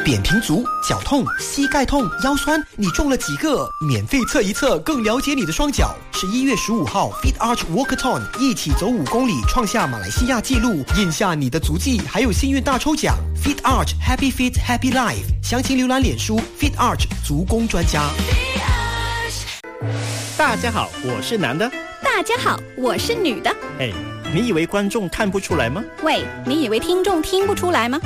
扁平足、脚痛、膝盖痛、腰酸，你中了几个？免费测一测，更了解你的双脚。11月15号 Fit Arch Walkathon 一起走5公里，创下马来西亚纪录，印下你的足迹，还有幸运大抽奖。Fit Arch Happy Fit Happy Life， 详情浏览脸书 Fit Arch 足工专家。 大家好，我是男的。 大家好，我是女的。 哎，你以为观众看不出来吗？ 喂，你以为听众听不出来吗？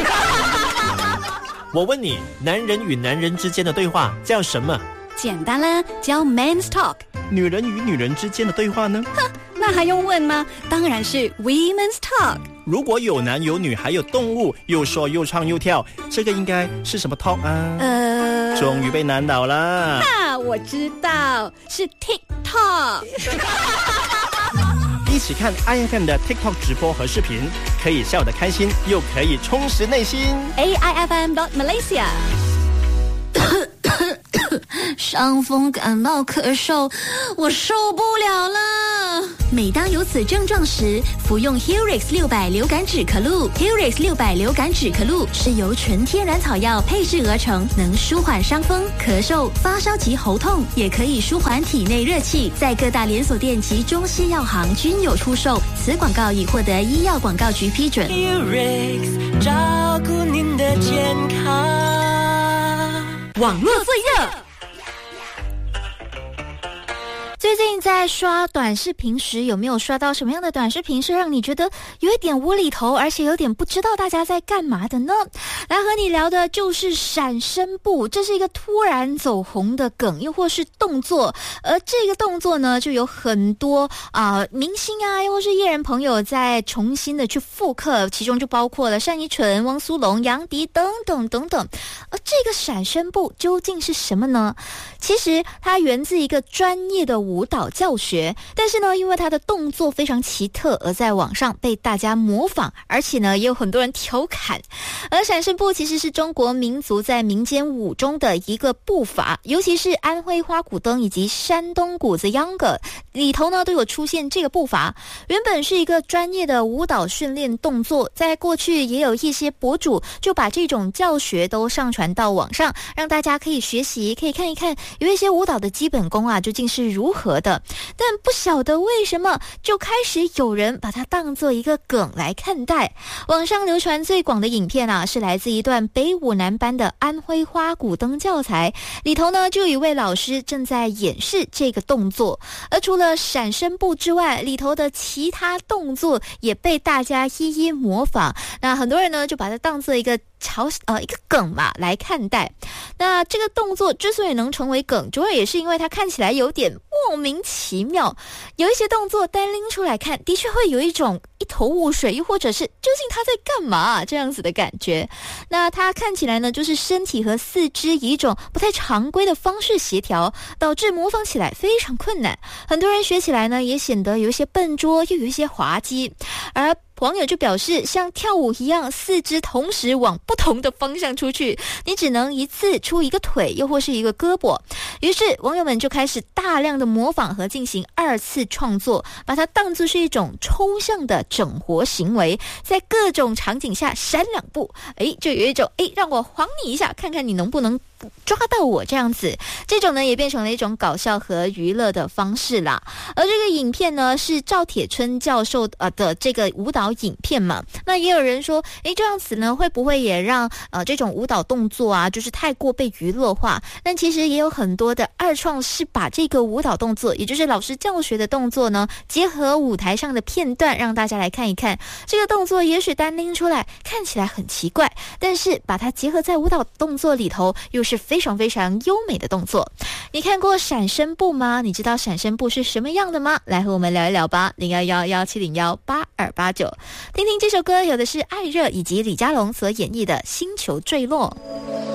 我问你，男人与男人之间的对话叫什么？ 简单啦，叫 Men's Talk。 女人与女人之间的对话呢？ 哼，那还用问吗？当然是 Women's Talk。 如果有男有女还有动物，又说又唱又跳，这个应该是什么 talk 啊？终于被难倒了。 我知道，是 TikTok。 一起看 IFM 的 TikTok 直播和视频，可以笑得开心，又可以充实内心。 AIFM.Malaysia。 伤风感冒咳嗽，我受不了了。每当有此症状时，服用 Helix 600流感止咳露。Helix 600流感止咳露是由纯天然草药配制而成，能舒缓伤风、咳嗽、发烧及喉痛，也可以舒缓体内热气。在各大连锁店及中西药行均有出售。此广告已获得医药广告局批准。 Helix 照顾您的健康。 网络最热。 最近在刷短视频时，有没有刷到什么样的短视频是让你觉得有一点无厘头，而且有点不知道大家在干嘛的呢？来和你聊的就是闪身步，这是一个突然走红的梗，又或是动作，而这个动作呢，就有很多明星啊，又或是艺人朋友在重新的去复刻，其中就包括了单依纯、汪苏泷、杨迪等等等等。而这个闪身步究竟是什么呢？其实它源自一个专业的舞蹈教学，但是呢，因为它的动作非常奇特，而在网上被大家模仿，而且呢，也有很多人调侃。而闪身步其实是中国民族在民间舞中的一个步伐，尤其是安徽花鼓灯以及山东鼓子秧歌里头呢，都有出现这个步伐。原本是一个专业的舞蹈训练动作，在过去也有一些博主就把这种教学都上传到网上，让大家可以学习，可以看一看有一些舞蹈的基本功啊，究竟是如何的。但不晓得为什么就开始有人把它当作一个梗来看待。网上流传最广的影片啊，是来自一段北舞男班的安徽花鼓灯教材，里头呢就有一位老师正在演示这个动作。而除了闪身步之外，里头的其他动作也被大家一一模仿。那很多人呢就把它当作一个一个梗嘛来看待。那这个动作之所以能成为梗，主要也是因为它看起来有点莫名其妙。有一些动作单拎出来看，的确会有一种一头雾水，又或者是究竟他在干嘛这样子的感觉。那它看起来呢，就是身体和四肢以一种不太常规的方式协调，导致模仿起来非常困难。很多人学起来呢，也显得有一些笨拙，又有一些滑稽。而网友就表示，像跳舞一样，四肢同时往不同的方向出去，你只能一次出一个腿，又或是一个胳膊。于是网友们就开始大量的模仿和进行二次创作，把它当作是一种抽象的整活行为，在各种场景下闪两步，就有一种让我晃你一下，看看你能不能抓到我这样子。这种呢也变成了一种搞笑和娱乐的方式啦。而这个影片呢是赵铁春教授的这个舞蹈影片嘛，那也有人说这样子呢会不会也让这种舞蹈动作啊就是太过被娱乐化。但其实也有很多的二创是把这个舞蹈动作，也就是老师教学的动作呢，结合舞台上的片段让大家来看一看。这个动作也许单拎出来看起来很奇怪，但是把它结合在舞蹈动作里头又是非常非常优美的动作。你看过闪身步吗？你知道闪身步是什么样的吗？来和我们聊一聊吧。0111701829，听听这首歌，有的是艾热以及李佳隆所演绎的《星球坠落》。